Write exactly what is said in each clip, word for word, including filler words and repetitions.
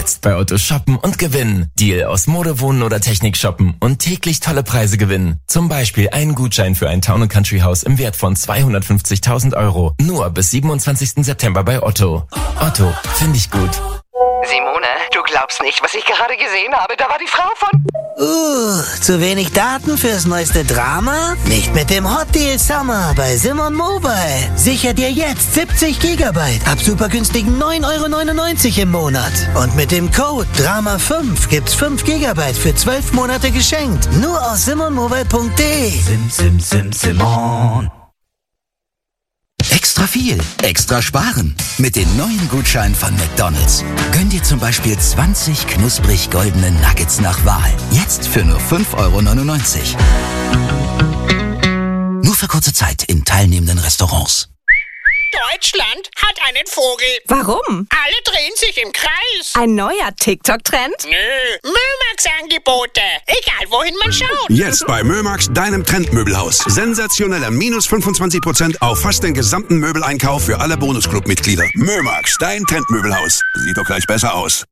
Jetzt bei Otto shoppen und gewinnen. Deal aus Mode, Wohnen oder Technik shoppen und täglich tolle Preise gewinnen. Zum Beispiel einen Gutschein für ein Town and Country Haus im Wert von zweihundertfünfzigtausend Euro. Nur bis siebenundzwanzigsten September bei Otto. Otto, finde ich gut. Simone, du glaubst nicht, was ich gerade gesehen habe. Da war die Frau von... Uh, zu wenig Daten fürs neueste Drama? Nicht mit dem Hot Deal Summer bei Simon Mobile. Sicher dir jetzt siebzig Gigabyte ab super günstigen neun Euro neunundneunzig im Monat. Und mit dem Code Drama fünf gibt's fünf Gigabyte für zwölf Monate geschenkt. Nur aus simon mobile punkt de. Sim, sim, sim, Simon. Extra viel, extra sparen. Mit den neuen Gutscheinen von McDonald's. Gönn dir zum Beispiel zwanzig knusprig goldene Nuggets nach Wahl. Jetzt für nur fünf Euro neunundneunzig. Nur für kurze Zeit in teilnehmenden Restaurants. Deutschland hat einen Vogel. Warum? Alle drehen sich im Kreis. Ein neuer TikTok-Trend? Nö, Mömax-Angebote. Egal, wohin man schaut. Jetzt bei Mömax, deinem Trendmöbelhaus. Sensationelle minus fünfundzwanzig Prozent auf fast den gesamten Möbeleinkauf für alle Bonusclub-Mitglieder. Mömax, dein Trendmöbelhaus. Sieht doch gleich besser aus.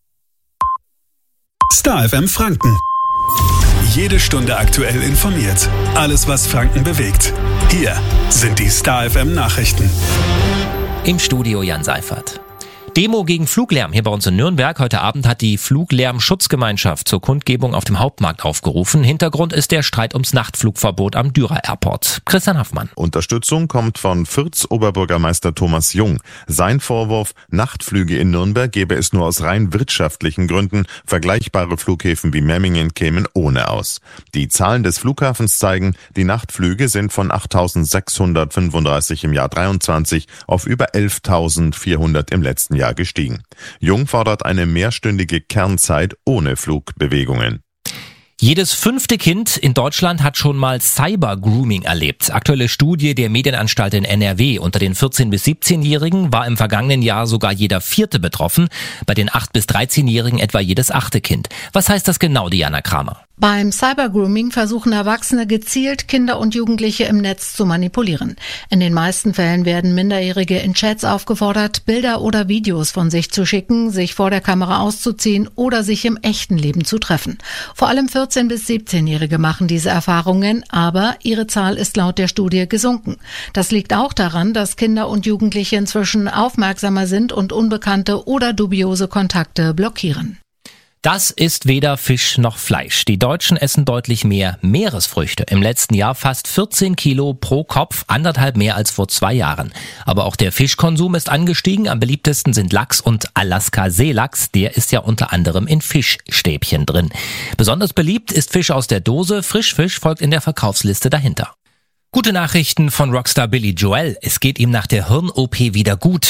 Star F M Franken. Jede Stunde aktuell informiert. Alles, was Franken bewegt. Hier sind die Star F M Nachrichten. Im Studio Jan Seifert. Demo gegen Fluglärm hier bei uns in Nürnberg. Heute Abend hat die Fluglärmschutzgemeinschaft zur Kundgebung auf dem Hauptmarkt aufgerufen. Hintergrund ist der Streit ums Nachtflugverbot am Dürer Airport. Christian Haffmann. Unterstützung kommt von Fürths Oberbürgermeister Thomas Jung. Sein Vorwurf, Nachtflüge in Nürnberg gebe es nur aus rein wirtschaftlichen Gründen. Vergleichbare Flughäfen wie Memmingen kämen ohne aus. Die Zahlen des Flughafens zeigen, die Nachtflüge sind von achttausendsechshundertfünfunddreißig im Jahr dreiundzwanzig auf über elftausendvierhundert im letzten Jahr gestiegen. Jung fordert eine mehrstündige Kernzeit ohne Flugbewegungen. Jedes fünfte Kind in Deutschland hat schon mal Cyber-Grooming erlebt. Aktuelle Studie der Medienanstalt in N R W. Unter den vierzehn- bis siebzehnjährigen war im vergangenen Jahr sogar jeder vierte betroffen. Bei den acht- bis dreizehnjährigen etwa jedes achte Kind. Was heißt das genau, Diana Kramer? Beim Cybergrooming versuchen Erwachsene gezielt Kinder und Jugendliche im Netz zu manipulieren. In den meisten Fällen werden Minderjährige in Chats aufgefordert, Bilder oder Videos von sich zu schicken, sich vor der Kamera auszuziehen oder sich im echten Leben zu treffen. Vor allem vierzehn- bis siebzehnjährige machen diese Erfahrungen, aber ihre Zahl ist laut der Studie gesunken. Das liegt auch daran, dass Kinder und Jugendliche inzwischen aufmerksamer sind und unbekannte oder dubiose Kontakte blockieren. Das ist weder Fisch noch Fleisch. Die Deutschen essen deutlich mehr Meeresfrüchte. Im letzten Jahr fast vierzehn Kilo pro Kopf, anderthalb mehr als vor zwei Jahren. Aber auch der Fischkonsum ist angestiegen. Am beliebtesten sind Lachs und Alaska-Seelachs. Der ist ja unter anderem in Fischstäbchen drin. Besonders beliebt ist Fisch aus der Dose. Frischfisch folgt in der Verkaufsliste dahinter. Gute Nachrichten von Rockstar Billy Joel. Es geht ihm nach der Hirn-O P wieder gut.